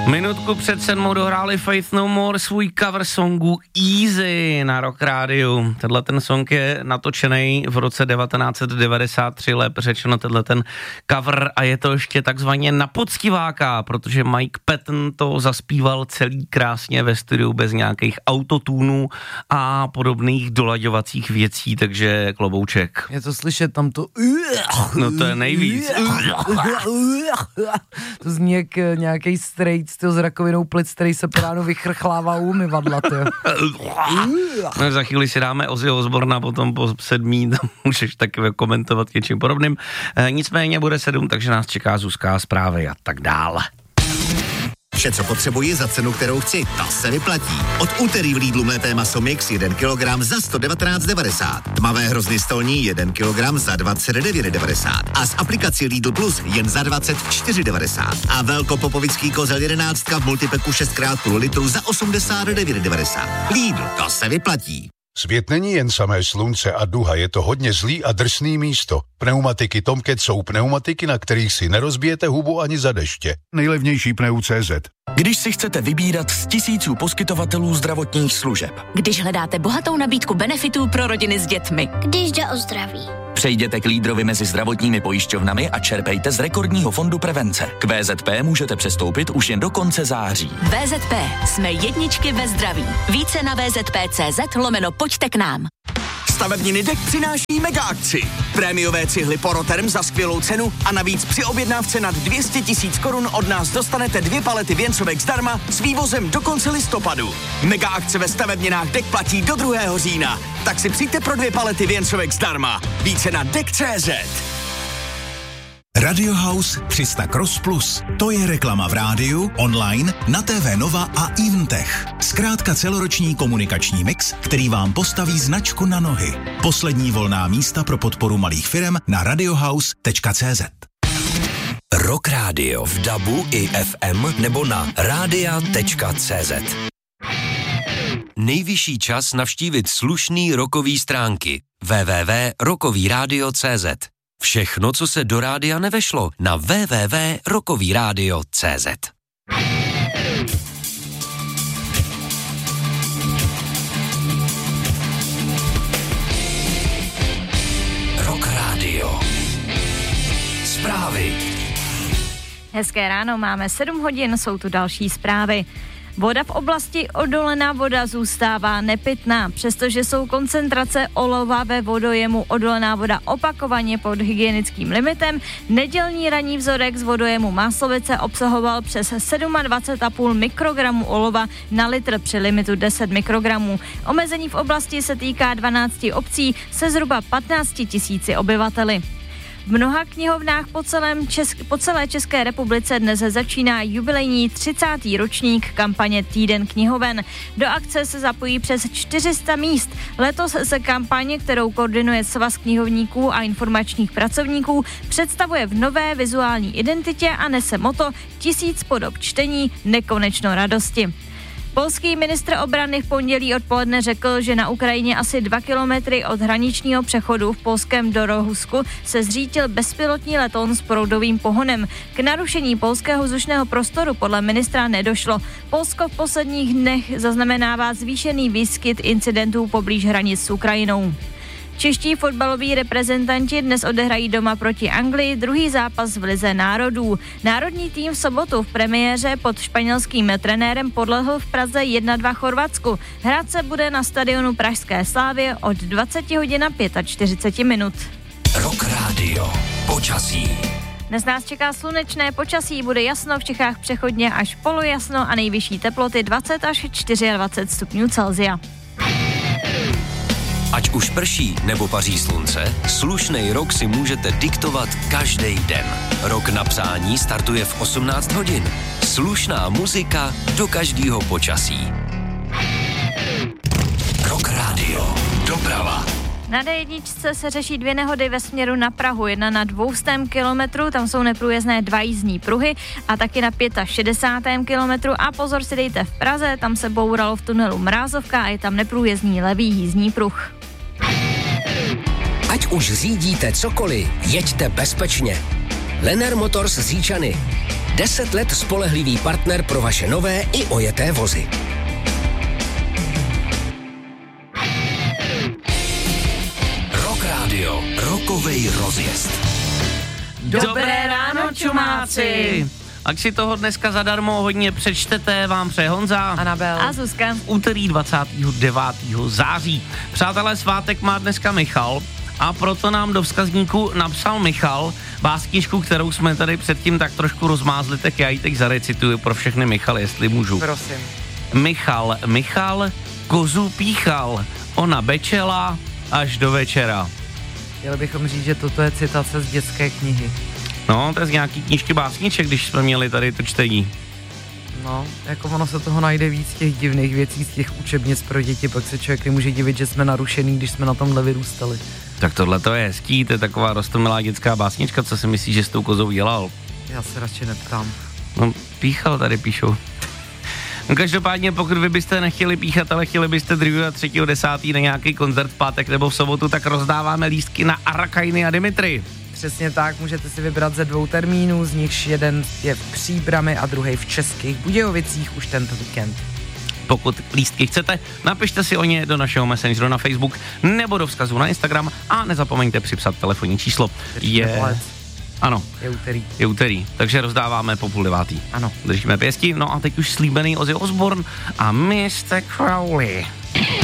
Minutku před 7 dohráli Faith No More svůj cover songu Easy na Rock Rádiu. Tenhle ten song je natočený v roce 1993, lépe řečeno tenhle ten cover, a je to ještě takzvaně na poctiváka, protože Mike Patton to zaspíval celý krásně ve studiu bez nějakých autotunů a podobných dolaďovacích věcí, takže klobouček. Je to slyšet tam to... No to je nejvíc. To zní jak nějakej strejc z rakovinou plic, který se po ránu vychrchlává u umyvadla, tyjo. No, za chvíli si dáme Ozzy Osborna, potom po 7 tam můžeš taky komentovat něčím podobným. Nicméně bude 7, takže nás čeká Zuzka, zprávy a tak dále. Vše, co potřebuji za cenu, kterou chci, to se vyplatí. Od úterý v Lidlu mlété maso Mix 1 kg za 119,90. Tmavé hrozny stolní 1 kg za 29,90. A z aplikací Lidl Plus jen za 24,90. A velkopopovický kozel 11 v multipeku 6x půl litru za 89,90. Lidl, to se vyplatí. Svět není jen samé slunce a duha, je to hodně zlý a drsný místo. Pneumatiky Tomcat jsou pneumatiky, na kterých si nerozbijete hubu ani za deště. Nejlevnější pneu.cz. Když si chcete vybírat z tisíců poskytovatelů zdravotních služeb. Když hledáte bohatou nabídku benefitů pro rodiny s dětmi. Když jde o zdraví. Přejděte k lídrovi mezi zdravotními pojišťovnami a čerpejte z rekordního fondu prevence. K VZP můžete přestoupit už jen do konce září. VZP. Jsme jedničky ve zdraví. Více na vzp.cz/pojďte k nám. Stavebniny DEK přináší mega akci. Prémiové cihly Poroterm za skvělou cenu a navíc při objednávce nad 200 000 korun od nás dostanete 2 palety věncovek zdarma s vývozem do konce listopadu. Mega akce ve stavebninách DEK platí do 2. října. Tak si přijďte pro 2 palety věncovek zdarma. Více na DEK.cz. Radio House 300 Cross Plus. To je reklama v rádiu, online, na TV Nova a Eventech. Zkrátka celoroční komunikační mix, který vám postaví značku na nohy. Poslední volná místa pro podporu malých firem na radiohouse.cz. Rock Radio v DABu i FM nebo na radia.cz. Nejvyšší čas navštívit slušný rockový stránky www.rockovyradio.cz. Všechno, co se do rádia nevešlo, na www.rockovyradio.cz. Rock Radio. Zprávy. Hezké ráno, máme 7 hodin, jsou tu další zprávy. Voda v oblasti Odolena voda zůstává nepitná, přestože jsou koncentrace olova ve vodojemu Odolená voda opakovaně pod hygienickým limitem. Nedělní ranní vzorek z vodojemu Máslovice obsahoval přes 27,5 mikrogramů olova na litr při limitu 10 mikrogramů. Omezení v oblasti se týká 12 obcí se zhruba 15 000 obyvateli. V mnoha knihovnách po celé České republice dnes začíná jubilejní 30. ročník kampaně Týden knihoven. Do akce se zapojí přes 400 míst. Letos se kampaně, kterou koordinuje Svaz knihovníků a informačních pracovníků, představuje v nové vizuální identitě a nese motto 1000 podob čtení, nekonečno radosti. Polský ministr obrany v pondělí odpoledne řekl, že na Ukrajině asi 2 kilometry od hraničního přechodu v polském Dorohusku se zřítil bezpilotní letoun s proudovým pohonem. K narušení polského vzdušného prostoru podle ministra nedošlo. Polsko v posledních dnech zaznamenává zvýšený výskyt incidentů poblíž hranic s Ukrajinou. Čeští fotbaloví reprezentanti dnes odehrají doma proti Anglii druhý zápas v Lize národů. Národní tým v sobotu v premiéře pod španělským trenérem podlehl v Praze 1-2 Chorvatsku. Hrát se bude na stadionu Pražské Slávie od 20 hodin a 45 minut. Rock Radio. Počasí. Dnes nás čeká slunečné počasí, bude jasno, v Čechách přechodně až polojasno a nejvyšší teploty 20 až 24 stupňů Celsia. Ať už prší nebo paří slunce, slušnej rok si můžete diktovat každý den. Rok na přání startuje v 18 hodin. Slušná muzika do každého počasí. Rock Radio. Doprava. Na D1 se řeší 2 nehody ve směru na Prahu. Jedna na 200 kilometru, tam jsou neprůjezdné 2 jízdní pruhy a taky na 65. kilometru. A pozor si dejte v Praze, tam se bouralo v tunelu Mrázovka a je tam neprůjezdný levý jízdní pruh. Ať už řídíte cokoliv, jeďte bezpečně. Lenner Motors z Říčany. 10 let spolehlivý partner pro vaše nové i ojeté vozy. Rock Radio, rokovej rozjezd. Dobré ráno, čumáci! Ať si toho dneska zadarmo hodně přečtete, vám přeje Honza, Anabel a Zuzka. V úterý 29. září. Přátelé, svátek má dneska Michal a proto nám do vzkazníku napsal Michal básničku, kterou jsme tady předtím tak trošku rozmázli, tak já ji teď zarecituju pro všechny Michaly, jestli můžu. Prosím. Michal, kozu píchal, ona bečela až do večera. Chtěli bychom říct, že toto je citace z dětské knihy. No, to je z nějaký knížky básniček, když jsme měli tady to čtení. No, jako ono se toho najde víc těch divných věcí z těch učebnic pro děti, pak se člověk nemůže divit, že jsme narušený, když jsme na tomhle vyrůstali. Tak tohle to je hezký, to je taková roztomilá dětská básnička, co si myslíš, že s tou kozou dělal? Já se radši neptám. No, píchal tady píšou. No, každopádně, pokud vy byste nechtěli píchat, ale chtěli byste 2. a 3. 10. na nějaký koncert v pátek nebo v sobotu, tak rozdáváme lístky na Arakainy a Dimitry. Přesně tak, můžete si vybrat ze 2 termínů, z nichž jeden je v Příbrami a druhý v Českých Budějovicích už tento víkend. Pokud lístky chcete, napište si o ně do našeho messengeru na Facebook nebo do vzkazu na Instagram a nezapomeňte připsat telefonní číslo. Ano. Je úterý, takže rozdáváme po 8:30. Ano. Držíme pěstí, no a teď už slíbený Ozzy Osbourne a Mr. Crowley.